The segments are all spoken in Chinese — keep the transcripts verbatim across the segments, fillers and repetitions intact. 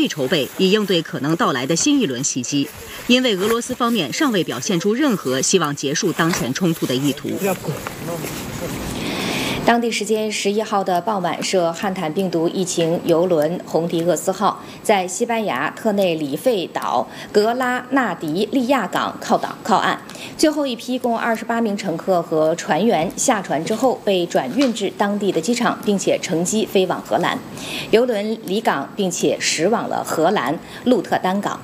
力筹备，以应对可能到来的新一轮袭击。因为俄罗斯方面尚未表现出任何希望结束当前冲突的意图。 当地时间十一号的傍晚，涉汉坦病毒疫情邮轮红迪厄斯号在西班牙特内里费岛格拉纳迪利亚港靠岛靠岸，最后一批共二十八名乘客和船员下船之后被转运至当地的机场，并且乘机飞往荷兰。邮轮离港并且驶往了荷兰鹿特丹港。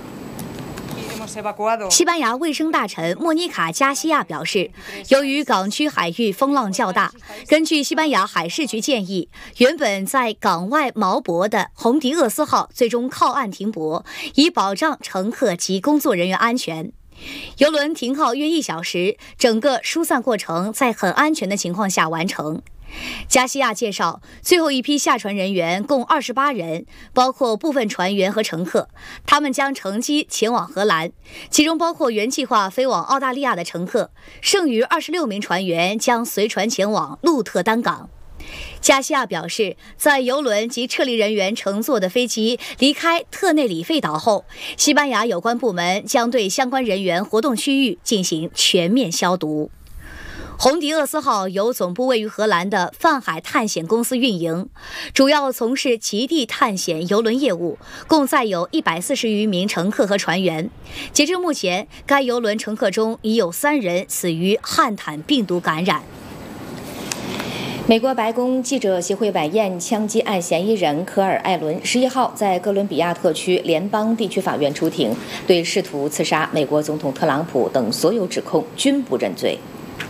西班牙卫生大臣莫妮卡·加西亚表示，由于港区海域风浪较大，根据西班牙海事局建议，原本在港外锚泊的红迪厄斯号最终靠岸停泊，以保障乘客及工作人员安全。邮轮停靠约一小时，整个疏散过程在很安全的情况下完成。加西亚介绍，最后一批下船人员共二十八人，包括部分船员和乘客，他们将乘机前往荷兰，其中包括原计划飞往澳大利亚的乘客，剩余二十六名船员将随船前往鹿特丹港。加西亚表示，在邮轮及撤离人员乘坐的飞机离开特内里费岛后，西班牙有关部门将对相关人员活动区域进行全面消毒。红迪厄斯号由总部位于荷兰的泛海探险公司运营，主要从事极地探险邮轮业务，共载有一百四十余名乘客和船员。截至目前，该邮轮乘客中已有三人死于汉坦病毒感染。 美国白宫记者协会晚宴枪击案嫌疑人科尔·艾伦十一号在哥伦比亚特区联邦地区法院出庭，对试图刺杀美国总统特朗普等所有指控均不认罪。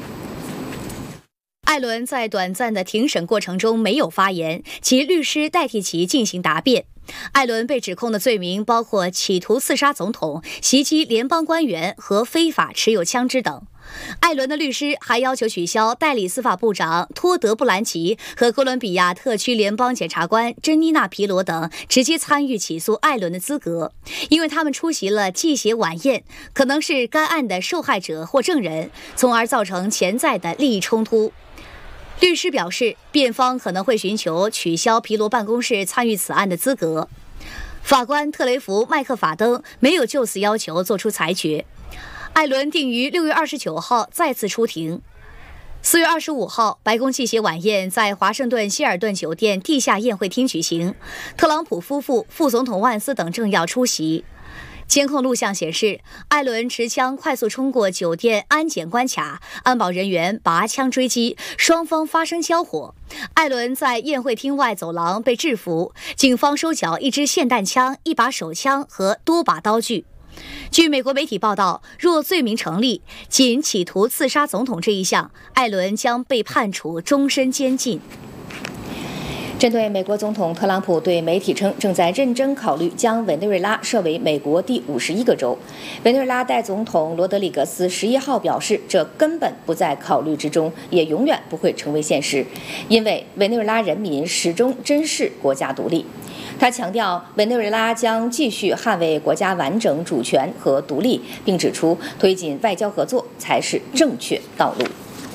艾伦在短暂的庭审过程中没有发言，其律师代替其进行答辩。艾伦被指控的罪名包括企图刺杀总统、袭击联邦官员和非法持有枪支等。艾伦的律师还要求取消代理司法部长托德·布兰奇和哥伦比亚特区联邦检察官珍妮娜·皮罗等直接参与起诉艾伦的资格，因为他们出席了祭血晚宴，可能是该案的受害者或证人，从而造成潜在的利益冲突。律师表示，辩方可能会寻求取消皮罗办公室参与此案的资格。法官特雷弗·麦克法登没有就此要求作出裁决。艾伦定于六月二十九号再次出庭。四月二十五号，白宫祭血晚宴在华盛顿希尔顿酒店地下宴会厅举行，特朗普夫妇、副总统万斯等政要出席。监控录像显示，艾伦持枪快速冲过酒店安检关卡，安保人员拔枪追击，双方发生交火。艾伦在宴会厅外走廊被制服，警方收缴一支霰弹枪、一把手枪和多把刀具。据美国媒体报道，若罪名成立，仅企图刺杀总统这一项，艾伦将被判处终身监禁。 针对美国总统特朗普对媒体称正在认真考虑将委内瑞拉设为美国第五十一个州，委内瑞拉代总统罗德里格斯十一号表示，这根本不在考虑之中，也永远不会成为现实，因为委内瑞拉人民始终珍视国家独立。他强调，委内瑞拉将继续捍卫国家完整、主权和独立，并指出推进外交合作才是正确道路。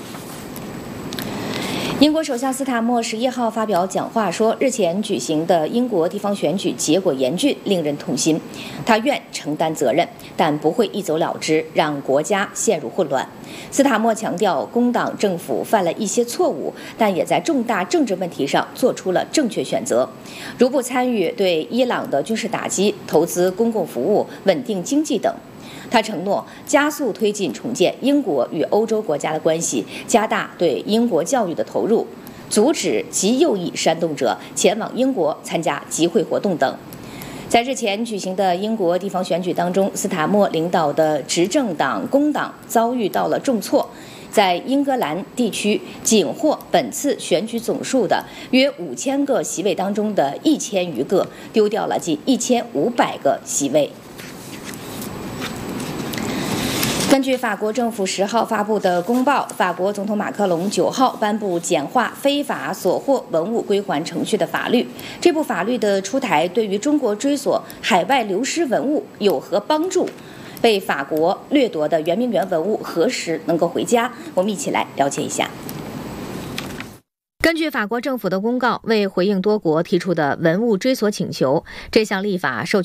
英国首相斯塔默十一号发表讲话说，日前举行的英国地方选举结果严峻，令人痛心。他愿承担责任，但不会一走了之，让国家陷入混乱。斯塔默强调，工党政府犯了一些错误，但也在重大政治问题上做出了正确选择，如不参与对伊朗的军事打击、投资公共服务、稳定经济等。他承诺加速推进重建英国与欧洲国家的关系，加大对英国教育的投入，阻止极右翼煽动者前往英国参加集会活动等。在日前举行的英国地方选举当中，斯塔默领导的执政党工党遭遇到了重挫，在英格兰地区仅获本次选举总数的约五千个席位当中的一千余个，丢掉了近一千五百个席位。根据法国政府十号发布的公报，法国总统马克龙九号颁布简化非法所获文物归还程序的法律。这部法律的出台对于中国追索海外流失文物有何帮助？被法国掠夺的圆明园文物何时能够回家？我们一起来了解一下。 根据法国政府的公告，为回应多国提出的文物追索请求，这项立法授